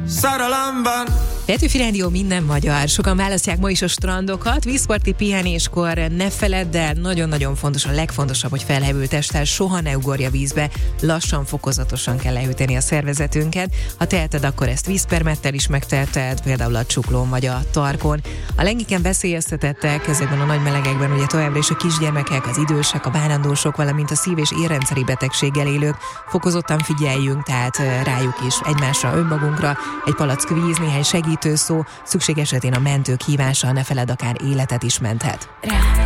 szerelemben. Petőfi Rádió, minden magyar. Sokan választják ma is a strandokat. Vízparti pihenéskor ne feledd el, nagyon-nagyon fontos, a legfontosabb, hogy felhevült testtel soha ne ugorj a vízbe. Lassan, fokozatosan kell lehűteni a szervezetünket. Ha teheted, akkor ezt vízpermettel is megteheted, például a csuklón vagy a tarkon. A leginkább veszélyeztetettek ezekben a nagy melegekben ugye továbbra is a kisgyermekek, az idősek, a várandósok, valamint a szív- és érrendszeri betegséggel élők. Fokozottan figyeljünk tehát rájuk is, egymásra, önmagunkra. Egy palack víz, néhány segítő szó, szükség esetén a mentők hívása, ne feledd, akár életet is menthet.